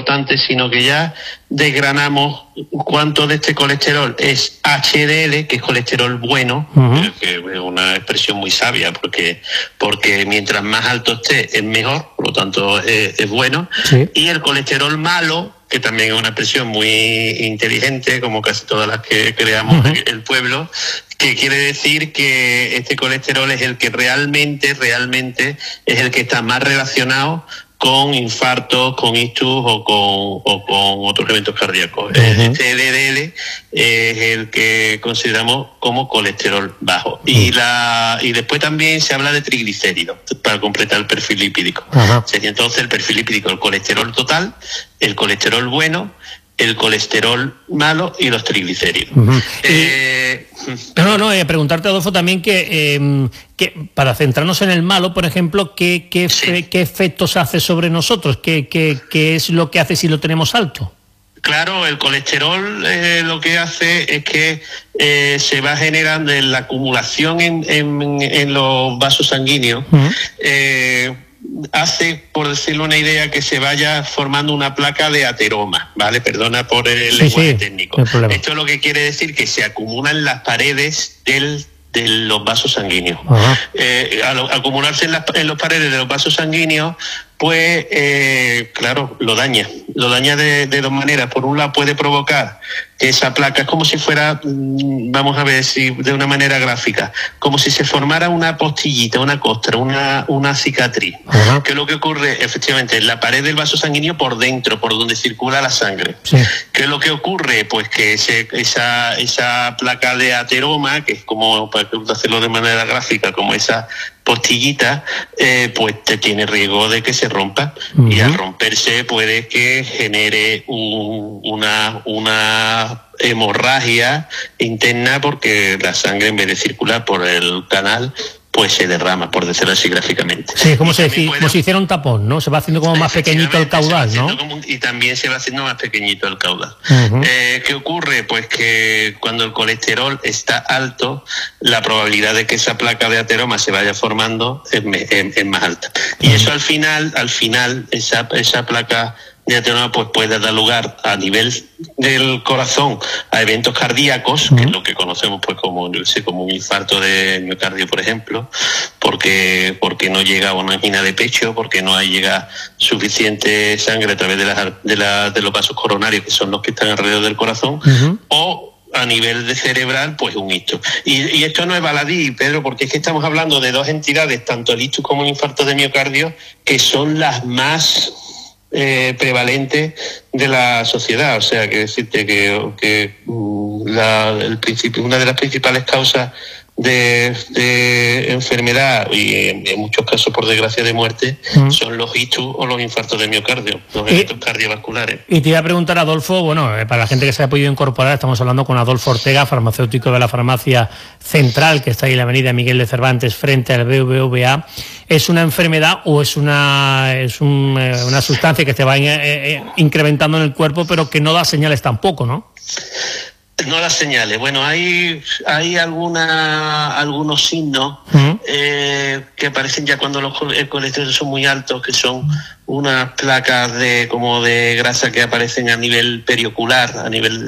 importante, sino que ya desgranamos cuánto de este colesterol es HDL, que es colesterol bueno, que es una expresión muy sabia, porque mientras más alto esté es mejor, por lo tanto es bueno, sí. Y el colesterol malo, que también es una expresión muy inteligente, como casi todas las que creamos en el pueblo, que quiere decir que este colesterol es el que realmente es el que está más relacionado con infartos, con ictus o con otros eventos cardíacos. Este LDL es el que consideramos como colesterol bajo. Y después también se habla de triglicéridos para completar el perfil lipídico. Sería entonces el perfil lipídico, el colesterol total, el colesterol bueno, el colesterol malo y los triglicéridos. Preguntarte, Adolfo, también que para centrarnos en el malo, por ejemplo, ¿qué efectos hace sobre nosotros? ¿Qué es lo que hace si lo tenemos alto? Claro, el colesterol lo que hace es que se va generando en la acumulación en los vasos sanguíneos. Hace, por decirlo una idea, que se vaya formando una placa de ateroma, ¿vale? Perdona por el lenguaje técnico. Esto lo que quiere decir que se acumulan las paredes de los vasos sanguíneos. Al acumularse en las paredes de los vasos sanguíneos, pues, claro, lo daña de dos maneras. Por un lado puede provocar que esa placa, es como si fuera, vamos a ver si de una manera gráfica, como si se formara una postillita, una costra, una cicatriz. Que es lo que ocurre efectivamente en la pared del vaso sanguíneo por dentro, por donde circula la sangre. ¿Qué es lo que ocurre? Pues que esa placa de ateroma, que es como, para hacerlo de manera gráfica, como esa postillita, pues te tiene riesgo de que se rompa, y al romperse puede que genere una hemorragia interna, porque la sangre, en vez de circular por el canal, pues se derrama, por decirlo así gráficamente. Sí, como si hiciera un tapón, ¿no? Se va haciendo como más pequeñito el caudal, ¿no? Y también se va haciendo más pequeñito el caudal. ¿Qué ocurre? Pues que cuando el colesterol está alto, la probabilidad de que esa placa de ateroma se vaya formando es más alta. Y eso al final, esa placa de ateroma pues puede dar lugar a nivel del corazón a eventos cardíacos, que es lo que conocemos pues como un infarto de miocardio, por ejemplo, porque no llega a una angina de pecho, porque no llega suficiente sangre a través de los vasos coronarios, que son los que están alrededor del corazón, o a nivel de cerebral, pues un ictus. Y esto no es baladí, Pedro, porque es que estamos hablando de dos entidades, tanto el ictus como el infarto de miocardio, que son las más prevalente de la sociedad. O sea, que decirte que una de las principales causas de enfermedad, y en muchos casos por desgracia de muerte, son los ictus o los infartos de miocardio, los eventos cardiovasculares. Y te iba a preguntar, Adolfo, bueno, para la gente que se ha podido incorporar, estamos hablando con Adolfo Ortega, farmacéutico de la Farmacia Central, que está ahí en la avenida Miguel de Cervantes, frente al BBVA. ¿Es una enfermedad o es una sustancia que se va incrementando en el cuerpo, pero que no da señales tampoco, ¿no? No las señales. Bueno, hay algunos signos que aparecen ya cuando el colesterol son muy altos, que son unas placas como de grasa que aparecen a nivel periocular, a nivel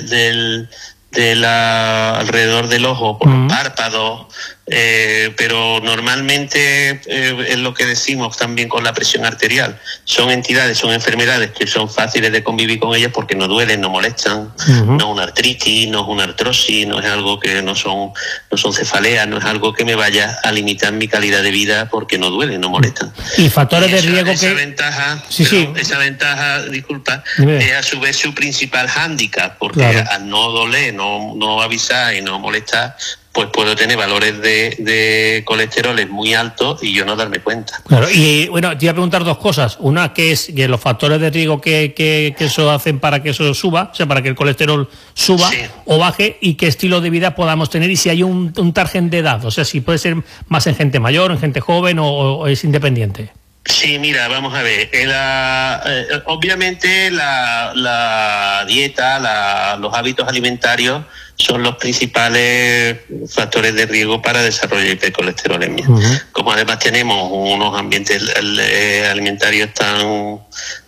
alrededor del ojo, por los párpados, pero normalmente es lo que decimos también con la presión arterial. Son enfermedades que son fáciles de convivir con ellas porque no duelen, no molestan, no es una artritis, no es una artrosis, no es algo que no son cefaleas, no es algo que me vaya a limitar mi calidad de vida porque no duele, no molestan. Y factores de riesgo esa ventaja, disculpa, es a su vez su principal hándicap, porque al no doler, no avisar y no molestar, pues puedo tener valores de colesteroles muy altos y yo no darme cuenta. Claro, y bueno, te iba a preguntar dos cosas. Una, que es que los factores de riesgo que eso hacen para que eso suba, o sea, para que el colesterol suba o baje, y qué estilo de vida podamos tener, y si hay un target de edad, o sea, si puede ser más en gente mayor, en gente joven, o es independiente. Sí, mira, vamos a ver. Obviamente la dieta, los hábitos alimentarios son los principales factores de riesgo para desarrollar hipercolesterolemia. Como además tenemos unos ambientes alimentarios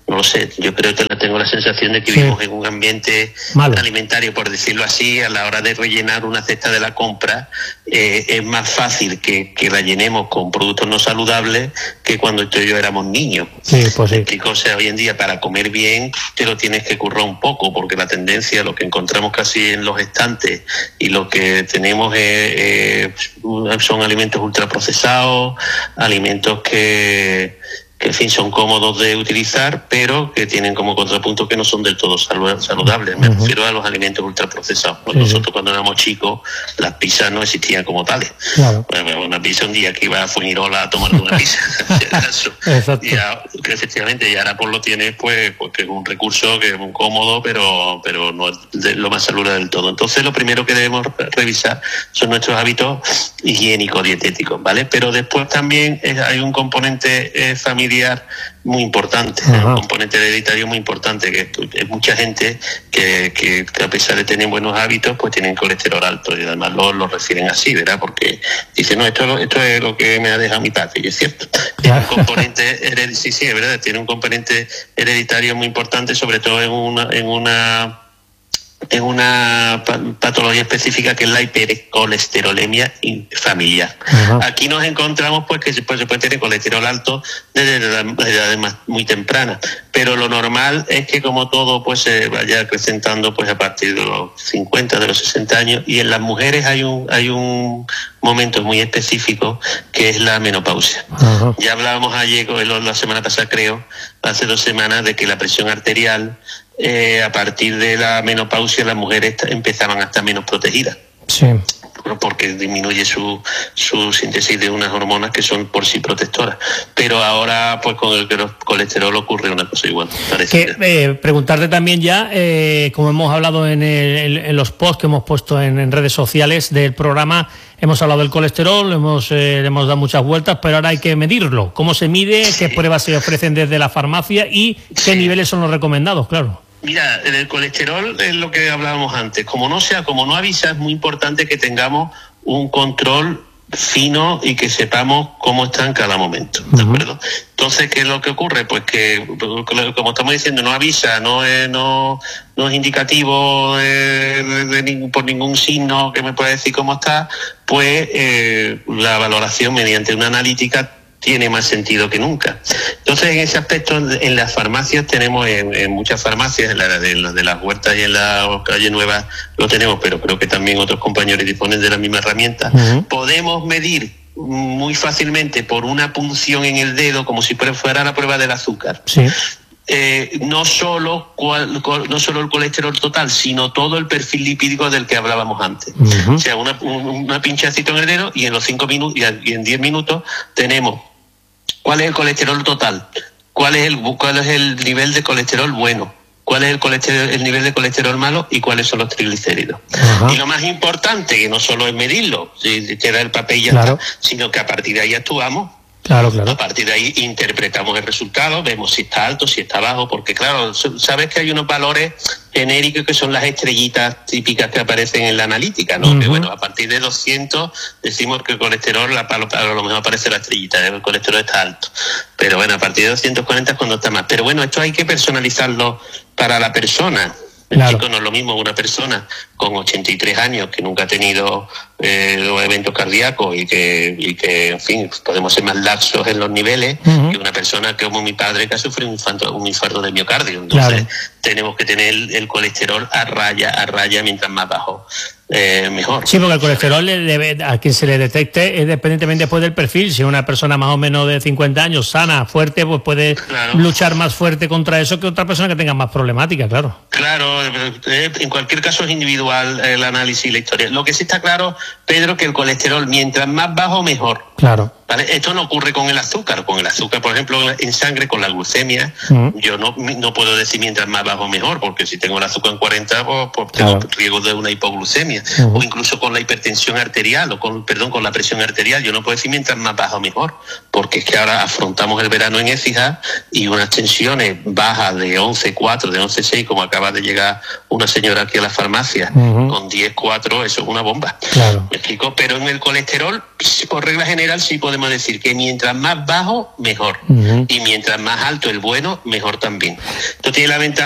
no lo sé, yo creo que tengo la sensación de que vivimos en un ambiente alimentario, por decirlo así, a la hora de rellenar una cesta de la compra, es más fácil que la llenemos con productos no saludables que cuando tú y yo éramos niños. Sí, pues sí. O sea, hoy en día para comer bien te lo tienes que currar un poco, porque la tendencia, lo que encontramos casi en los estantes y lo que tenemos son alimentos ultraprocesados, alimentos que en fin son cómodos de utilizar, pero que tienen como contrapunto que no son del todo saludables. Me refiero a los alimentos ultraprocesados. Pues nosotros cuando éramos chicos, las pizzas no existían como tales. Claro. Bueno, una pizza un día que iba a Fuengirola a tomar una pizza. Exacto. Y efectivamente, y ahora pues lo tienes, pues que es un recurso que es muy cómodo, pero no es lo más saludable del todo. Entonces lo primero que debemos revisar son nuestros hábitos higiénicos, dietéticos, ¿vale? Pero después también hay un componente familiar muy importante, un componente hereditario muy importante, que es mucha gente que a pesar de tener buenos hábitos, pues tienen colesterol alto, y además lo refieren así, ¿verdad? Porque dicen, no, esto es lo que me ha dejado mi padre, y es cierto. Tiene un componente sí, es verdad, tiene un componente hereditario muy importante, sobre todo en una patología específica que es la hipercolesterolemia familiar. Aquí nos encontramos pues que se puede tener colesterol alto desde edades muy tempranas, pero lo normal es que como todo pues se vaya acrecentando pues a partir de los 50, de los 60 años, y en las mujeres hay un momento muy específico que es la menopausia. Ya hablábamos ayer, la semana pasada creo, hace 2 semanas, de que la presión arterial a partir de la menopausia las mujeres empezaban a estar menos protegidas. Sí. Porque disminuye su síntesis de unas hormonas que son por sí protectoras. Pero ahora, pues con el colesterol ocurre una cosa igual. Preguntarte también ya, como hemos hablado en los posts que hemos puesto en redes sociales del programa, hemos hablado del colesterol, le hemos dado muchas vueltas, pero ahora hay que medirlo. ¿Cómo se mide? ¿Qué pruebas se ofrecen desde la farmacia? ¿Y qué niveles son los recomendados? Claro. Mira, el colesterol es lo que hablábamos antes. Como no avisa, es muy importante que tengamos un control fino y que sepamos cómo está en cada momento, ¿de acuerdo? Entonces, ¿qué es lo que ocurre? Pues que, como estamos diciendo, no avisa, no es indicativo por ningún signo que me pueda decir cómo está, pues la valoración mediante una analítica tiene más sentido que nunca. Entonces, en ese aspecto, en las farmacias tenemos, en muchas farmacias, en la de las Huertas y en la Calle Nueva lo tenemos, pero creo que también otros compañeros disponen de la misma herramienta. Podemos medir muy fácilmente por una punción en el dedo, como si fuera la prueba del azúcar. Sí. No solo el colesterol total, sino todo el perfil lipídico del que hablábamos antes. O sea, una pinchacito en el dedo, y en los 5 minutos y en 10 minutos tenemos cuál es el colesterol total, cuál es el nivel de colesterol bueno, cuál es el nivel de colesterol malo y cuáles son los triglicéridos. Y lo más importante, que no solo es medirlo, si queda el papel y ya está, sino que a partir de ahí actuamos. Claro. A partir de ahí interpretamos el resultado, vemos si está alto, si está bajo, porque claro, sabes que hay unos valores genéricos que son las estrellitas típicas que aparecen en la analítica, ¿no? Que bueno, a partir de 200 decimos que el colesterol, a lo mejor aparece la estrellita, el colesterol está alto. Pero bueno, a partir de 240 es cuando está más. Pero bueno, esto hay que personalizarlo para la persona. El chico no es lo mismo una persona con 83 años que nunca ha tenido eventos cardíacos y que, en fin, podemos ser más laxos en los niveles que una persona como mi padre que ha sufrido un infarto de miocardio. Entonces tenemos que tener el colesterol a raya, mientras más bajo mejor. Sí, porque el colesterol a quien se le detecte es independientemente después del perfil. Si una persona más o menos de 50 años, sana, fuerte, pues puede luchar más fuerte contra eso que otra persona que tenga más problemática, claro. Claro, en cualquier caso es individual el análisis y la historia. Lo que sí está claro, Pedro, que el colesterol mientras más bajo mejor. Claro. ¿Vale? Esto no ocurre con el azúcar. Con el azúcar, por ejemplo, en sangre, con la glucemia, yo no puedo decir mientras más bajo mejor, porque si tengo el azúcar en 40, pues tengo riesgo de una hipoglucemia. O incluso con la hipertensión arterial, con la presión arterial, yo no puedo decir mientras más bajo mejor, porque es que ahora afrontamos el verano en Écija y unas tensiones bajas de 11,4, de 11,6, como acaba de llegar una señora aquí a la farmacia, con 10,4, eso es una bomba. Claro. ¿Me explico? Pero en el colesterol por regla general sí podemos decir que mientras más bajo, mejor. Y mientras más alto el bueno, mejor también. Esto tiene la ventaja